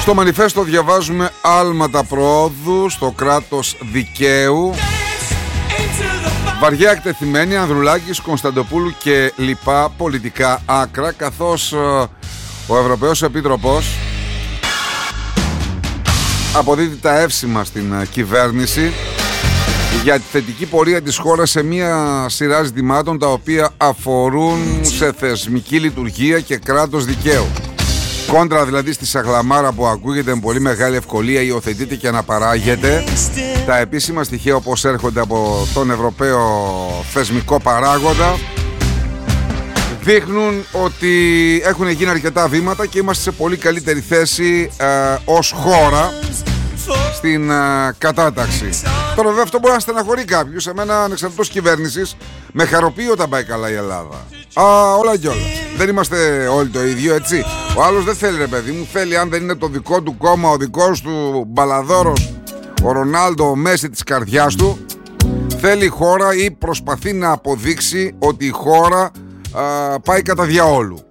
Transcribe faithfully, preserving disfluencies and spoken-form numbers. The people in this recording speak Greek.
Στο μανιφέστο διαβάζουμε άλματα προόδου στο κράτος δικαίου. Βαριά εκτεθειμένοι Ανδρουλάκης, Κωνσταντοπούλου και λοιπά πολιτικά άκρα, καθώς ο Ευρωπαίος Επίτροπος αποδίδει τα εύσημα στην κυβέρνηση για τη θετική πορεία της χώρας σε μια σειρά ζητημάτων τα οποία αφορούν σε θεσμική λειτουργία και κράτος δικαίου. Κόντρα δηλαδή στη σαγλαμάρα που ακούγεται με πολύ μεγάλη ευκολία, υιοθετείται και αναπαράγεται. Τα επίσημα στοιχεία, όπως έρχονται από τον Ευρωπαίο θεσμικό παράγοντα, δείχνουν ότι έχουν γίνει αρκετά βήματα και είμαστε σε πολύ καλύτερη θέση ε, ως χώρα στην ε, κατάταξη. Τώρα βέβαια αυτό μπορεί να στεναχωρεί κάποιους. Εμένα, ανεξαρτήτως κυβέρνησης, με χαροποιεί όταν πάει καλά η Ελλάδα. Α, όλα και όλα. Δεν είμαστε όλοι το ίδιο, έτσι. Ο άλλος δεν θέλει, ρε παιδί μου, θέλει, αν δεν είναι το δικό του κόμμα, ο δικός του μπαλαδόρος, ο Ρονάλντο, ο Μέση της καρδιάς του, θέλει η χώρα ή προσπαθεί να αποδείξει ότι η χώρα α, πάει κατά διαόλου.